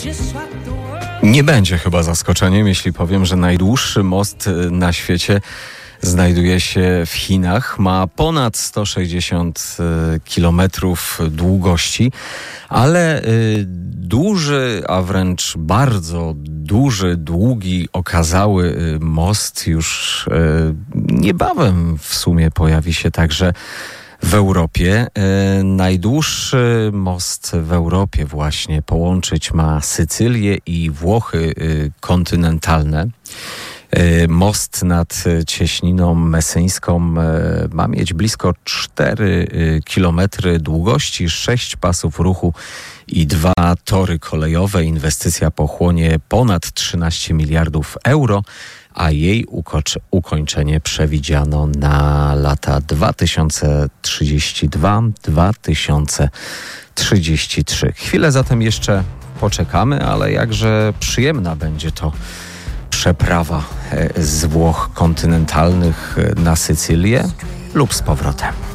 Nie będzie chyba zaskoczeniem, jeśli powiem, że najdłuższy most na świecie znajduje się w Chinach. Ma ponad 160 kilometrów długości, ale duży, a wręcz bardzo duży, długi, okazały most już niebawem w sumie pojawi się także w Europie. Najdłuższy most w Europie właśnie połączyć ma Sycylię i Włochy kontynentalne. Most nad cieśniną messyńską ma mieć blisko 4 kilometry długości, 6 pasów ruchu i 2 tory kolejowe. Inwestycja pochłonie ponad 13 miliardów euro, a jej ukończenie przewidziano na lata 2032-2033. Chwilę zatem jeszcze poczekamy, ale jakże przyjemna będzie to przeprawa z Włoch kontynentalnych na Sycylię lub z powrotem.